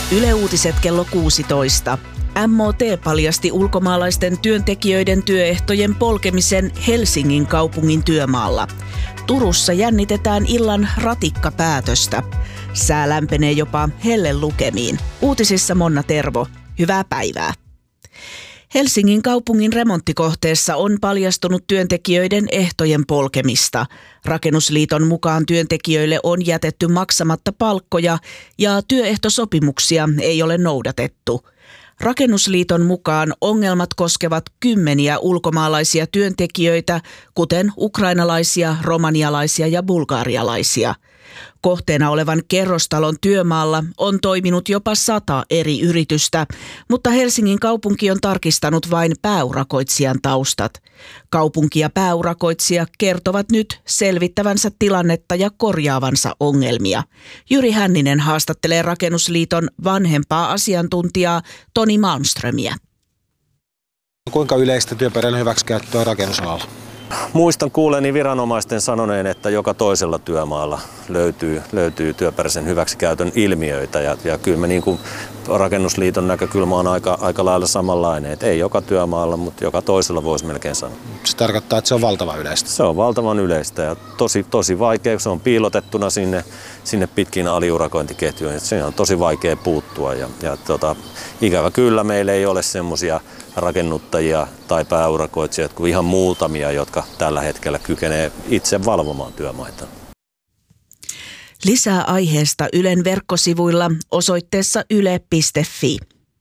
Yle Uutiset kello 16. MOT paljasti ulkomaalaisten työntekijöiden työehtojen polkemisen Helsingin kaupungin työmaalla. Turussa jännitetään illan ratikkapäätöstä. Sää lämpenee jopa hellelukemiin. Uutisissa Monna Tervo. Hyvää päivää. Helsingin kaupungin remonttikohteessa on paljastunut työntekijöiden ehtojen polkemista. Rakennusliiton mukaan työntekijöille on jätetty maksamatta palkkoja ja työehtosopimuksia ei ole noudatettu. Rakennusliiton mukaan ongelmat koskevat kymmeniä ulkomaalaisia työntekijöitä, kuten ukrainalaisia, romanialaisia ja bulgarialaisia. Kohteena olevan kerrostalon työmaalla on toiminut jopa 100 eri yritystä, mutta Helsingin kaupunki on tarkistanut vain pääurakoitsijan taustat. Kaupunki ja pääurakoitsija kertovat nyt selvittävänsä tilannetta ja korjaavansa ongelmia. Jyri Hänninen haastattelee Rakennusliiton vanhempaa asiantuntijaa Toni Malmströmiä. Kuinka yleistä työperäinen hyväksikäyttö on rakennusalalla? Muistan kuuleeni viranomaisten sanoneen, että joka toisella työmaalla löytyy työperäisen hyväksikäytön ilmiöitä. Ja kyllä me niin kuin Rakennusliiton näkökulma on aika lailla samanlainen. Että ei joka työmaalla, mutta joka toisella voisi melkein sanoa. Se tarkoittaa, että se on valtavan yleistä. Se on valtavan yleistä ja tosi vaikea. Se on piilotettuna sinne pitkin aliurakointiketjuihin. Se on tosi vaikea puuttua. Ikävä kyllä meillä ei ole semmoisia rakennuttajia tai pääurakoitsijat kuin ihan muutamia, jotka tällä hetkellä kykenee itse valvomaan työmaita. Lisää aiheesta Ylen verkkosivuilla osoitteessa yle.fi.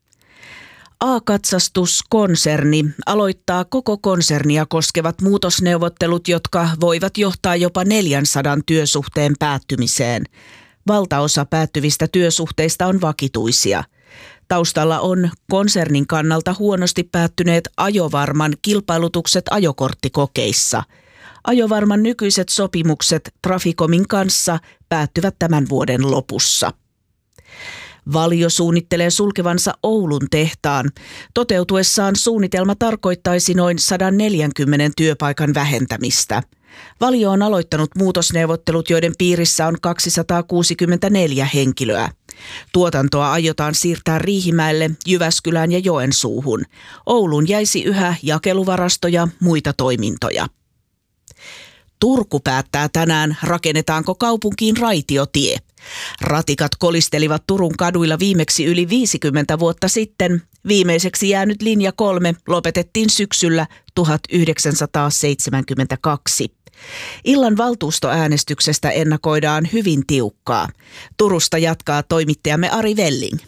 A-katsastuskonserni aloittaa koko konsernia koskevat muutosneuvottelut, jotka voivat johtaa jopa 400 työsuhteen päättymiseen. Valtaosa päättyvistä työsuhteista on vakituisia. Taustalla on konsernin kannalta huonosti päättyneet Ajovarman kilpailutukset ajokorttikokeissa. Ajovarman nykyiset sopimukset Traficomin kanssa päättyvät tämän vuoden lopussa. Valio suunnittelee sulkevansa Oulun tehtaan. Toteutuessaan suunnitelma tarkoittaisi noin 140 työpaikan vähentämistä. Valio on aloittanut muutosneuvottelut, joiden piirissä on 264 henkilöä. Tuotantoa aiotaan siirtää Riihimäelle, Jyväskylään ja Joensuuhun. Ouluun jäisi yhä jakeluvarasto ja muita toimintoja. Turku päättää tänään, rakennetaanko kaupunkiin raitiotie. Ratikat kolistelivat Turun kaduilla viimeksi yli 50 vuotta sitten. Viimeiseksi jäänyt linja 3 lopetettiin syksyllä 1972. Illan valtuustoäänestyksestä ennakoidaan hyvin tiukkaa. Turusta jatkaa toimittajamme Ari Velling.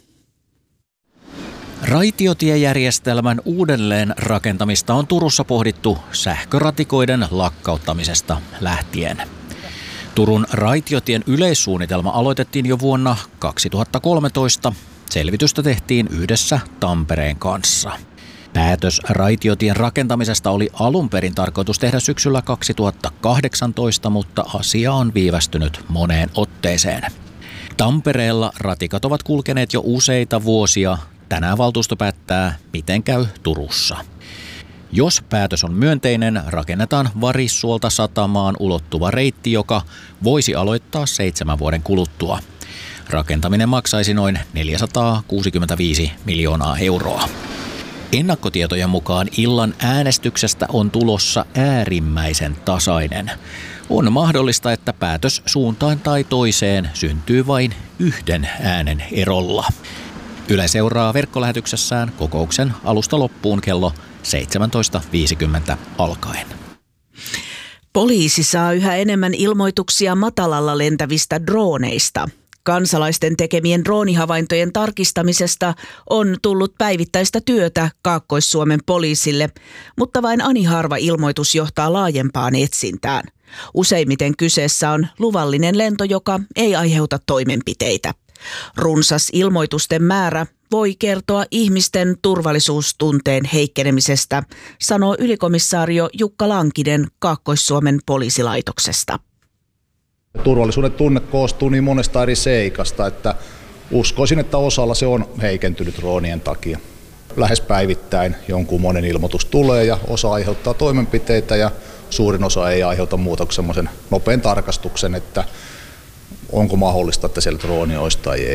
Raitiotiejärjestelmän uudelleen rakentamista on Turussa pohdittu sähköratikoiden lakkauttamisesta lähtien. Turun raitiotien yleissuunnitelma aloitettiin jo vuonna 2013. Selvitystä tehtiin yhdessä Tampereen kanssa. Päätös raitiotien rakentamisesta oli alun perin tarkoitus tehdä syksyllä 2018, mutta asia on viivästynyt moneen otteeseen. Tampereella ratikat ovat kulkeneet jo useita vuosia. Tänään valtuusto päättää, miten käy Turussa. Jos päätös on myönteinen, rakennetaan Varissuolta satamaan ulottuva reitti, joka voisi aloittaa 7 vuoden kuluttua. Rakentaminen maksaisi noin 465 miljoonaa euroa. Ennakkotietojen mukaan illan äänestyksestä on tulossa äärimmäisen tasainen. On mahdollista, että päätös suuntaan tai toiseen syntyy vain 1 äänen erolla. Yle seuraa verkkolähetyksessään kokouksen alusta loppuun kello 17.50 alkaen. Poliisi saa yhä enemmän ilmoituksia matalalla lentävistä drooneista. Kansalaisten tekemien droonihavaintojen tarkistamisesta on tullut päivittäistä työtä Kaakkois-Suomen poliisille, mutta vain ani harva ilmoitus johtaa laajempaan etsintään. Useimmiten kyseessä on luvallinen lento, joka ei aiheuta toimenpiteitä. Runsas ilmoitusten määrä voi kertoa ihmisten turvallisuustunteen heikkenemisestä, sanoo ylikomissaario Jukka Lankinen Kaakkois-Suomen poliisilaitoksesta. Turvallisuuden tunne koostuu niin monesta eri seikasta, että uskoisin, että osalla se on heikentynyt droonien takia. Lähes päivittäin jonkun monen ilmoitus tulee ja osa aiheuttaa toimenpiteitä ja suurin osa ei aiheuta muuta kuin semmoisen nopean tarkastuksen, että onko mahdollista, että siellä drooni olisi tai ei.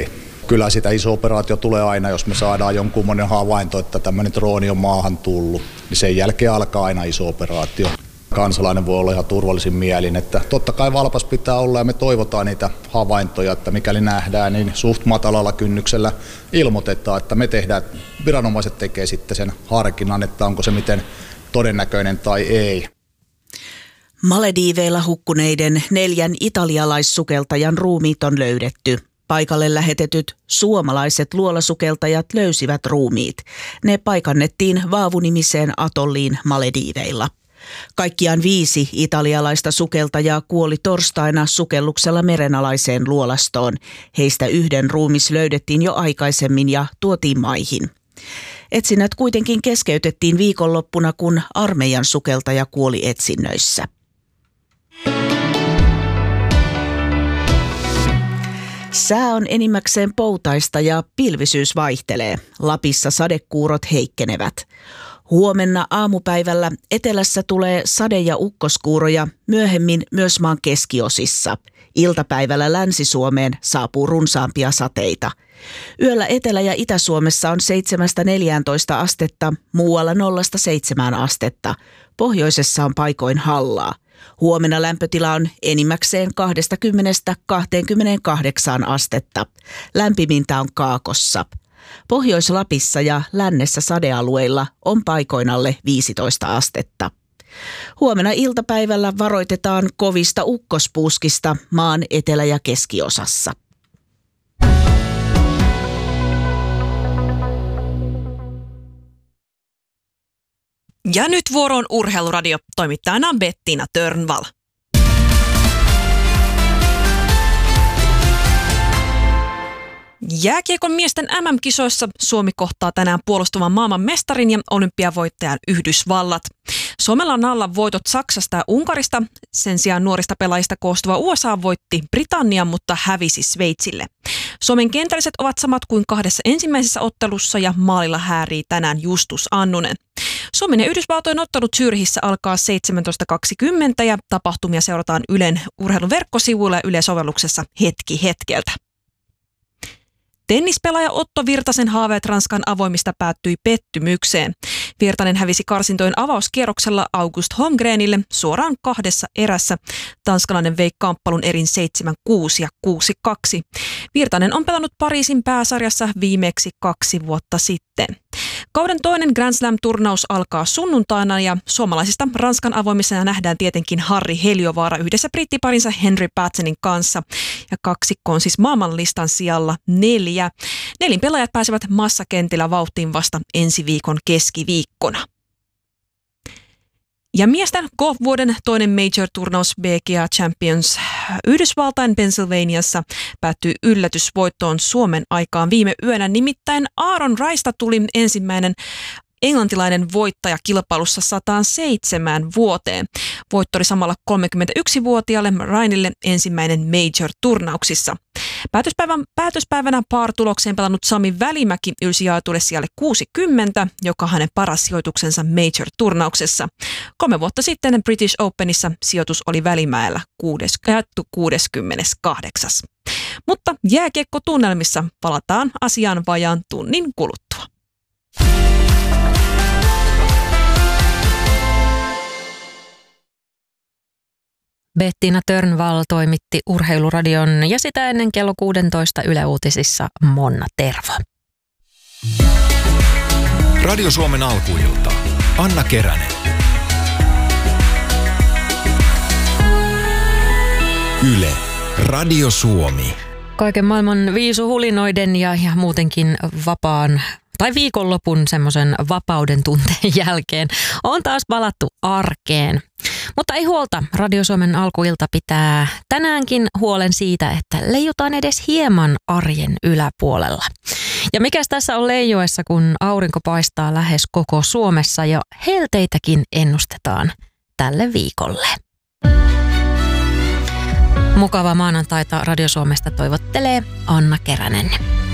Kyllä sitä iso operaatio tulee aina, jos me saadaan jonkunmoinen havainto, että tämmöinen drooni on maahan tullut, niin sen jälkeen alkaa aina iso operaatio. Kansalainen voi olla ihan turvallisin mielin, että totta kai valpas pitää olla ja me toivotaan niitä havaintoja, että mikäli nähdään, niin suht matalalla kynnyksellä ilmoitetaan, että me tehdään, viranomaiset tekee sitten sen harkinnan, että onko se miten todennäköinen tai ei. Malediiveilla hukkuneiden 4 italialaissukeltajan ruumiit on löydetty. Paikalle lähetetyt suomalaiset luolasukeltajat löysivät ruumiit. Ne paikannettiin Vaavu-nimiseen atolliin Malediiveilla. Kaikkiaan 5 italialaista sukeltajaa kuoli torstaina sukelluksella merenalaiseen luolastoon. Heistä 1 ruumis löydettiin jo aikaisemmin ja tuotiin maihin. Etsinnät kuitenkin keskeytettiin viikonloppuna, kun armeijan sukeltaja kuoli etsinnöissä. Sää on enimmäkseen poutaista ja pilvisyys vaihtelee. Lapissa sadekuurot heikkenevät. Huomenna aamupäivällä etelässä tulee sade- ja ukkoskuuroja, myöhemmin myös maan keskiosissa. Iltapäivällä Länsi-Suomeen saapuu runsaampia sateita. Yöllä Etelä- ja Itä-Suomessa on 7-14 astetta, muualla 0-7 astetta. Pohjoisessa on paikoin hallaa. Huomenna lämpötila on enimmäkseen 20-28 astetta. Lämpimintä on Kaakossa. Pohjois-Lapissa ja lännessä sadealueilla on paikoin alle 15 astetta. Huomenna iltapäivällä varoitetaan kovista ukkospuuskista maan etelä- ja keskiosassa. Ja nyt vuoroon Urheiluradio. Toimittajana Bettina Törnvall. Jääkiekon miesten MM-kisoissa Suomi kohtaa tänään puolustuvan maailman mestarin ja olympiavoittajan Yhdysvallat. Suomella on alla voitot Saksasta ja Unkarista. Sen sijaan nuorista pelaajista koostuva USA voitti Britannian, mutta hävisi Sveitsille. Suomen kentälliset ovat samat kuin 2 ensimmäisessä ottelussa ja maalilla häärii tänään Justus Annunen. Suomen ja Yhdysvaltojen ottelu Zürichissä alkaa 17.20 ja tapahtumia seurataan Ylen urheilun verkkosivuilla ja Yle-sovelluksessa hetki hetkeltä. Tennispelaaja Otto Virtasen haaveet Ranskan avoimista päättyi pettymykseen. Virtanen hävisi karsintojen avauskierroksella August Holmgrenille suoraan 2 erässä. Tanskalainen vei kamppailun erin 7-6 ja 6-2. Virtanen on pelannut Pariisin pääsarjassa viimeksi 2 vuotta sitten. Kauden toinen Grand Slam-turnaus alkaa sunnuntaina ja suomalaisista Ranskan avoimissa nähdään tietenkin Harri Heliovaara yhdessä brittiparinsa Henry Patsonin kanssa. Ja kaksikko on siis maailmanlistan sijalla 4. Nelinpelaajat pääsevät massakentillä vauhtiin vasta ensi viikon keskiviikkona. Ja miesten golf-vuoden toinen major-turnaus PGA Champions Yhdysvaltain Pennsylvaniassa päättyi yllätysvoittoon Suomen aikaan viime yönä. Nimittäin Aaron Raista tuli ensimmäinen englantilainen voittaja kilpailussa 107 vuoteen. Voitto oli samalla 31-vuotiaalle Rainille ensimmäinen major-turnauksissa. Päätöspäivänä par-tulokseen pelannut Sami Välimäki ylsi jaetulle sijalle 60, joka hänen paras sijoituksensa major-turnauksessa. 3 vuotta sitten British Openissa sijoitus oli Välimäellä 68. Mutta jääkiekkotunnelmissa palataan asiaan vajaan tunnin kuluttua. Bettina Törnvall toimitti Urheiluradion ja sitä ennen kello 16 Yle Uutisissa Monna Tervo. Radio Suomen alkuilta. Anna Keränen. Yle. Radio Suomi. Kaiken maailman viisuhulinoiden ja muutenkin vapaan tai viikonlopun semmoisen vapauden tunteen jälkeen on taas palattu arkeen. Mutta ei huolta, Radio Suomen alkuilta pitää tänäänkin huolen siitä, että leijutaan edes hieman arjen yläpuolella. Ja mikäs tässä on leijoessa, kun aurinko paistaa lähes koko Suomessa ja helteitäkin ennustetaan tälle viikolle. Mukavaa maanantaita Radio Suomesta toivottelee Anna Keränen.